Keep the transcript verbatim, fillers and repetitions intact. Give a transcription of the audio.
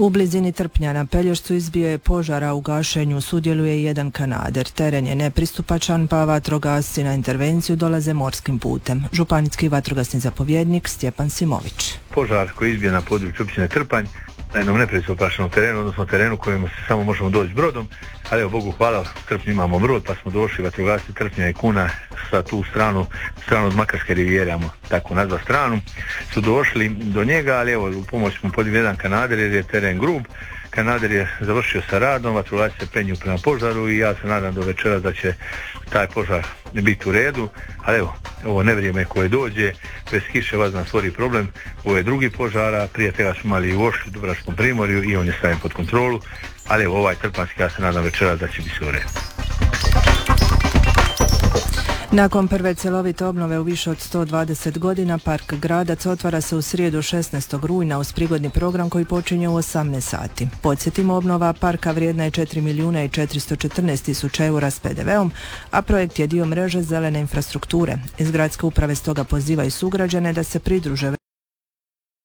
U blizini Trpnja na Pelješcu izbio je požar, a u gašenju sudjeluje jedan kanader. Teren je nepristupačan, pa vatrogasci na intervenciju dolaze morskim putem. Županijski vatrogasni zapovjednik Stjepan Simović. Požar koji je izbio na području općine Trpanj, na jednom nepristupačnom terenu, odnosno terenu kojemu se samo možemo doći brodom, ali evo Bogu hvala, u Trpnju imamo brod, pa smo došli, vatrogasci Trpnja i Kuna sa tu stranu, stranu od Makarske rivijere, tako nazva stranu, su došli do njega, ali evo u pomoć smo podigli jedan kanader jer je teren grub. Kanader je završio sa radom, vatrogasci se penju prema požaru i ja se nadam do večera da će taj požar biti u redu, ali evo, ovo nevrijeme koje dođe, bez kiše vas nam stvori problem, ovo je drugi požara, prije toga smo imali i u Ošlju, Dubrovačkom primorju i on je stavljen pod kontrolu, ali evo ovaj trpanski, ja se nadam večera da će biti u redu. Nakon prve cjelovite obnove u više od sto dvadeset godina, Park Gradac otvara se u srijedu šesnaestog rujna uz prigodni program koji počinje u osamnaest sati. Podsjetimo, obnova parka vrijedna je četiri milijuna i četiristo četrnaest tisuća eura s pe de veom, a projekt je dio mreže zelene infrastrukture. Iz gradske uprave stoga pozivaju sugrađane da se pridruže